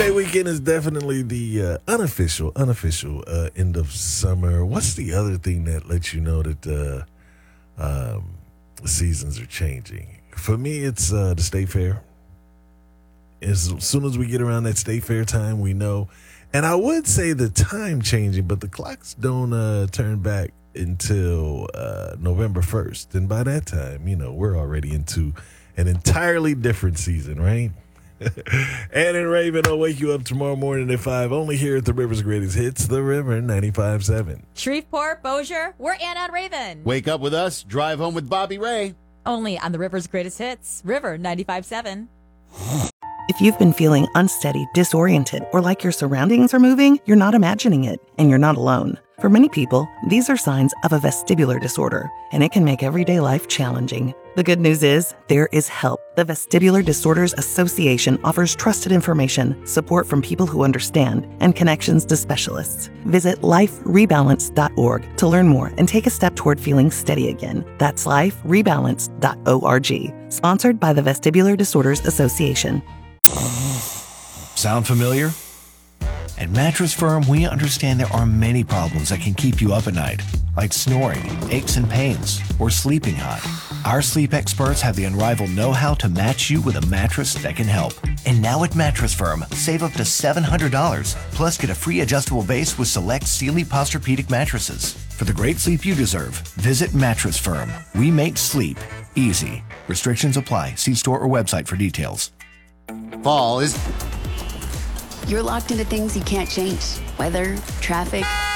Day weekend is definitely the unofficial end of summer. What's the other thing that lets you know that the seasons are changing? For me, it's the State Fair. As soon as we get around that State Fair time, we know. And I would say the time changing, but the clocks don't turn back until November 1st. And by that time, we're already into an entirely different season, right? Ann and Raven, I'll wake you up tomorrow morning at 5, only here at the River's Greatest Hits, The River 95.7. Shreveport, Bossier, we're Ann and Raven. Wake up with us, drive home with Bobby Ray. Only on the River's Greatest Hits, River 95.7. If you've been feeling unsteady, disoriented, or like your surroundings are moving, you're not imagining it, and you're not alone. For many people, these are signs of a vestibular disorder, and it can make everyday life challenging. The good news is, there is help. The Vestibular Disorders Association offers trusted information, support from people who understand, and connections to specialists. Visit liferebalance.org to learn more and take a step toward feeling steady again. That's liferebalance.org. Sponsored by the Vestibular Disorders Association. Sound familiar? At Mattress Firm, we understand there are many problems that can keep you up at night, like snoring, aches and pains, or sleeping hot. Our sleep experts have the unrivaled know-how to match you with a mattress that can help. And now at Mattress Firm, save up to $700, plus get a free adjustable base with select Sealy Posturepedic mattresses. For the great sleep you deserve, visit Mattress Firm. We make sleep easy. Restrictions apply. See store or website for details. Fall is... You're locked into things you can't change. Weather, traffic,